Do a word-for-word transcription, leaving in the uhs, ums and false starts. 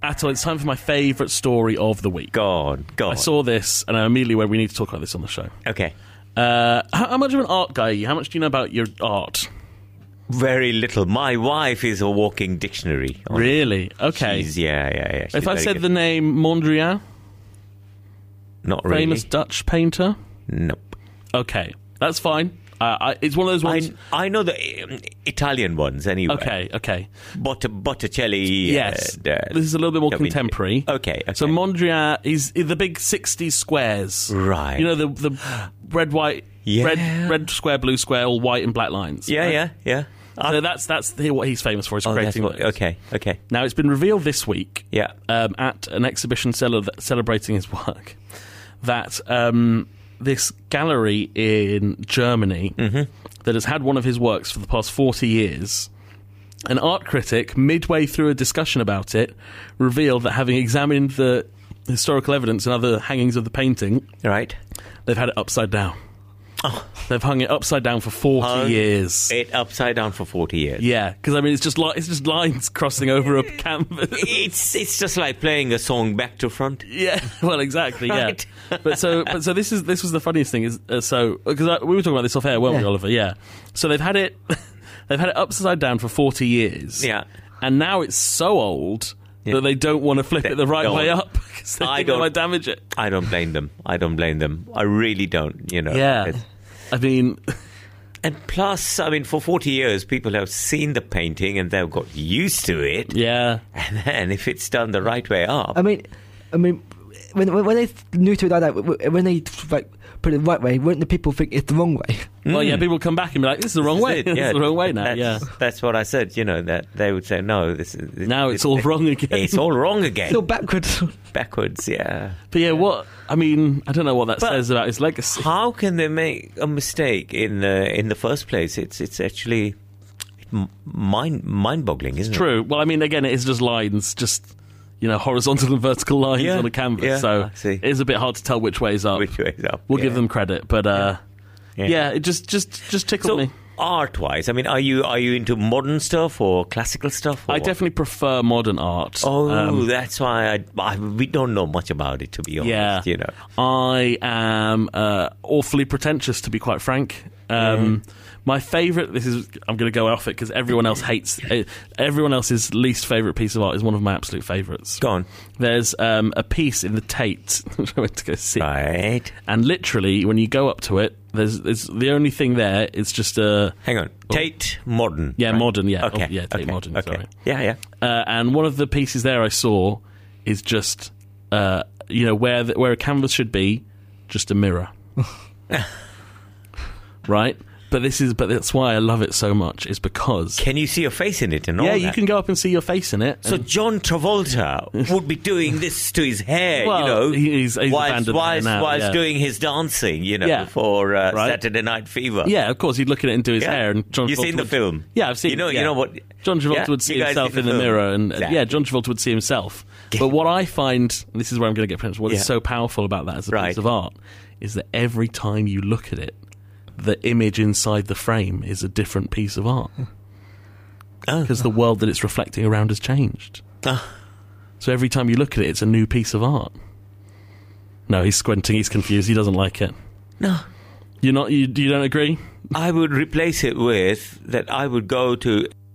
Atul, it's time for my favourite story of the week. Go on, go on. I saw this, and I immediately went, we need to talk about this on the show. Okay. Uh, how, how much of an art guy are you? How much do you know about your art? Very little. My wife is a walking dictionary. Really? Okay. She's, yeah, yeah, yeah. She's if I very said good. the name Mondrian, Not really. famous Dutch painter? Nope. Okay, that's fine. Uh, I, it's one of those ones... I, I know the um, Italian ones anyway. Okay, okay. Bott- Botticelli. Yes. Uh, the- this is a little bit more I mean, contemporary. Okay, okay. So Mondrian is the big sixties squares. Right. You know, the the red, white, Yeah. red, red square, blue square, all white and black lines. Yeah, right? yeah, yeah. So that's that's the, what he's famous for, is Oh, that's creating what, those. okay, okay. Now, it's been revealed this week Yeah. um, at an exhibition cele- celebrating his work that um, this gallery in Germany Mm-hmm. that has had one of his works for the past forty years, an art critic, midway through a discussion about it, revealed that having examined the historical evidence and other hangings of the painting, Right. they've had it upside down. Oh. They've hung it upside down for forty Hung years. It upside down for forty years. Yeah, because I mean, it's just li- it's just lines crossing over a canvas. It's it's just like playing a song back to front. Yeah, well, exactly. Right. Yeah, but so, but so this is this was the funniest thing is uh, so because we were talking about this off air, weren't we, Yeah. Oliver? Yeah. So they've had it, they've had it upside down for forty years. Yeah. and now it's so old Yeah. that they don't want to flip They it the right don't. way up because they I think they don't- might damage it. I don't blame them. I don't blame them. I really don't. You know. Yeah, It's- I mean, And plus, I mean, for forty years, people have seen the painting and they've got used to it. yeah. And then, if it's done the right way up, I mean, I mean, when when, when they knew to it like that, when they like put it the right way, wouldn't the people think it's the wrong way? Well, yeah, Mm. people come back and be like, "This is the wrong way. That's it, This is the wrong way now." That's, Yeah. that's what I said. You know, that they would say, "No, this is this, Now it's all wrong again. It's all wrong again. Still backwards. Backwards." Yeah. But yeah, what I mean, I don't know what that But- says about his legacy. How can they make a mistake in the in the first place? It's it's actually m- mind mind boggling, isn't it? True. Well, I mean, again, it is just lines, just you know, horizontal and vertical lines Yeah, on a canvas. yeah, so I see. it is a bit hard to tell which way's up. Which way is up? We'll yeah. give them credit, but uh, yeah. Yeah. it just just just tickled So, me. art-wise, I mean, are you are you into modern stuff or classical stuff? Or I what? definitely prefer modern art. Oh, Um, that's why I, I we don't know much about it, to be honest. yeah. You know. I am uh, awfully pretentious, to be quite frank. Um, My favourite, this is, I'm going to go off it because everyone else hates, uh, everyone else's least favourite piece of art is one of my absolute favourites. Go on. There's um, a piece in the Tate, which I went to go see. Right. And literally, when you go up to it, there's, there's the only thing there is just a Hang on. Tate Modern. yeah, right? modern, yeah, Okay. oh, yeah, Tate okay. Modern. Okay. Sorry. Yeah, yeah. Uh, and one of the pieces there I saw is just, uh, you know, where the, where a canvas should be, just a mirror, right? But this is, but that's why I love it so much. Is because Can you see your face in it and all yeah, that? you can go up and see your face in it. So and- John Travolta would be doing this to his hair, Well, you know, he's- he's whilst, abandoned whilst, that now, whilst yeah. doing his dancing, you know, Yeah. for uh, Right. Saturday Night Fever. yeah, of course, he'd look at it and do his Yeah. hair. And John You've Travolta seen the would- film? Yeah, I've seen. You know, yeah. you know what? John Travolta Yeah? would see You guys himself seen in the the film? mirror, and uh, Exactly. yeah, John Travolta would see himself. But what I find, and this is where I'm going to get pronounced, what Yeah. is so powerful about that as a Right. piece of art is that every time you look at it, the image inside the frame is a different piece of art Oh. because the world that it's reflecting around has changed. Ah. So every time you look at it, it's a new piece of art. No, he's squinting. He's confused. He doesn't like it. No. You're not. You, you don't agree? I would replace it with that I would go to